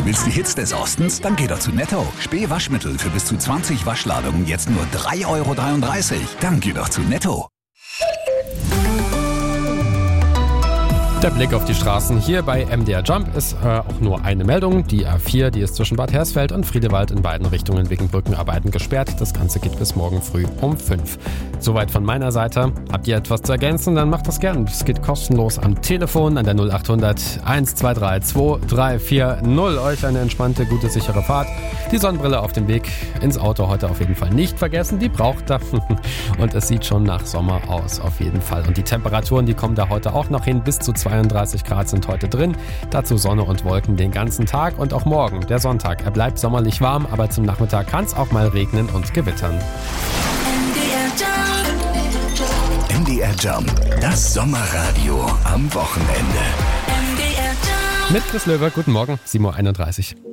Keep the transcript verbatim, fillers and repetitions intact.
Du willst die Hits des Ostens? Dann geh doch zu Netto. Spee Waschmittel für bis zu zwanzig Waschladungen jetzt nur drei Euro dreiunddreißig. Dann geh doch zu Netto. Der Blick auf die Straßen hier bei M D R Jump ist äh, auch nur eine Meldung. Die A vier, die ist zwischen Bad Hersfeld und Friedewald in beiden Richtungen wegen Brückenarbeiten gesperrt. Das Ganze geht bis morgen früh um fünf. Soweit von meiner Seite. Habt ihr etwas zu ergänzen, dann macht das gern. Es geht kostenlos am Telefon an der null acht hundert eins zwei drei zwei drei vier null. Euch eine entspannte, gute, sichere Fahrt. Die Sonnenbrille auf dem Weg ins Auto heute auf jeden Fall nicht vergessen. Die braucht er. Und es sieht schon nach Sommer aus, auf jeden Fall. Und die Temperaturen, die kommen da heute auch noch hin. Bis zu zweiunddreißig Grad sind heute drin. Dazu Sonne und Wolken den ganzen Tag und auch morgen, der Sonntag. Er bleibt sommerlich warm, aber zum Nachmittag kann es auch mal regnen und gewittern. M D R Jump, das Sommerradio am Wochenende. Mit Chris Löwe, guten Morgen, sieben Uhr einunddreißig.